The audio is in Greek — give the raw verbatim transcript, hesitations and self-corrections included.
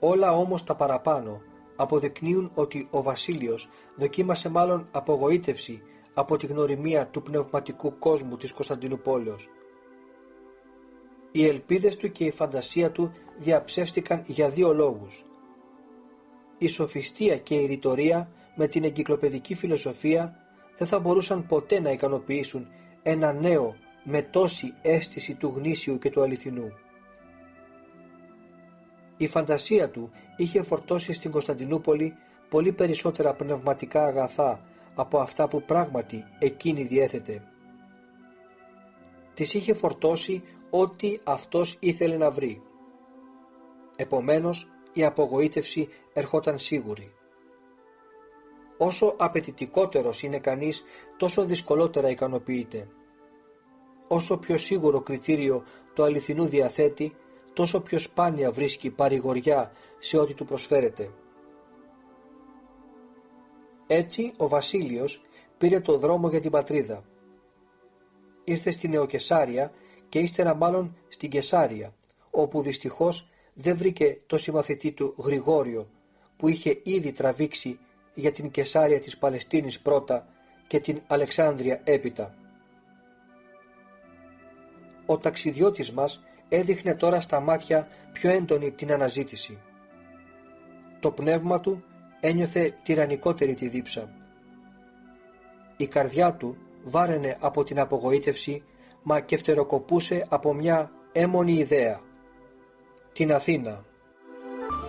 Όλα όμως τα παραπάνω αποδεικνύουν ότι ο Βασίλειος δοκίμασε μάλλον απογοήτευση από τη γνωριμία του πνευματικού κόσμου της Κωνσταντινούπολεως. Οι ελπίδες του και η φαντασία του διαψεύστηκαν για δύο λόγους. Η σοφιστία και η ρητορία με την εγκυκλοπαιδική φιλοσοφία δεν θα μπορούσαν ποτέ να ικανοποιήσουν ένα νέο με τόση αίσθηση του γνήσιου και του αληθινού. Η φαντασία του είχε φορτώσει στην Κωνσταντινούπολη πολύ περισσότερα πνευματικά αγαθά από αυτά που πράγματι εκείνη διέθετε. Της είχε φορτώσει ό,τι αυτός ήθελε να βρει. Επομένως η απογοήτευση ερχόταν σίγουρη. Όσο απαιτητικότερος είναι κανείς, τόσο δυσκολότερα ικανοποιείται. Όσο πιο σίγουρο κριτήριο του αληθινού διαθέτει, τόσο πιο σπάνια βρίσκει παρηγοριά σε ό,τι του προσφέρεται. Έτσι ο Βασίλειος πήρε το δρόμο για την πατρίδα. Ήρθε στη Νεοκεσάρια και ύστερα μάλλον στην Κεσάρια, όπου δυστυχώς δεν βρήκε το συμμαθητή του Γρηγόριο, που είχε ήδη τραβήξει για την Κεσάρια της Παλαιστίνης πρώτα και την Αλεξάνδρεια έπειτα. Ο ταξιδιώτης μας έδειχνε τώρα στα μάτια πιο έντονη την αναζήτηση. Το πνεύμα του ένιωθε τυραννικότερη τη δίψα. Η καρδιά του βάραινε από την απογοήτευση, μα κεφτεροκοπούσε από μια έμμονη ιδέα, την Αθήνα.